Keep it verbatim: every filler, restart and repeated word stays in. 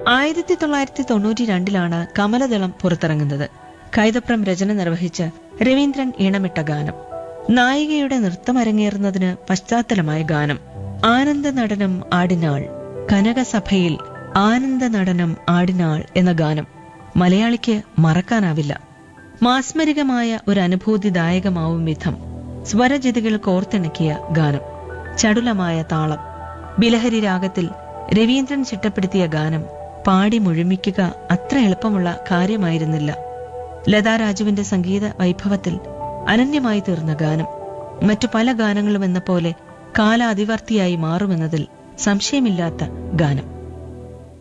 ആയിരത്തി തൊള്ളായിരത്തി തൊണ്ണൂറ്റി രണ്ടിലാണ് കമലദളം പുറത്തിറങ്ങുന്നത്. കൈതപ്രം രചന നിർവഹിച്ച് രവീന്ദ്രൻ ഈണമിട്ട ഗാനം. നായികയുടെ നൃത്തമരങ്ങേറുന്നതിന് പശ്ചാത്തലമായ ഗാനം. ആനന്ദ നടനം ആടിനാൾ, കനകസഭയിൽ ആനന്ദ നടനം ആടിനാൾ എന്ന ഗാനം മലയാളിക്ക് മറക്കാനാവില്ല. മാസ്മരികമായ ഒരു അനുഭൂതിദായകമാവും വിധം സ്വരജിതികൾ കോർത്തിണക്കിയ ഗാനം. ചടുലമായ താളം. ബിലഹരി രാഗത്തിൽ രവീന്ദ്രൻ ചിട്ടപ്പെടുത്തിയ ഗാനം പാടി മുഴുമിക്കുക അത്ര എളുപ്പമുള്ള കാര്യമായിരുന്നില്ല. ലതാ രാജുവിന്റെ സംഗീത വൈഭവത്തിൽ അനന്യമായി തീർന്ന ഗാനം മറ്റു പല ഗാനങ്ങളും എന്ന പോലെ കാലാതിവർത്തിയായി മാറുമെന്നതിൽ സംശയമില്ലാത്ത ഗാനം.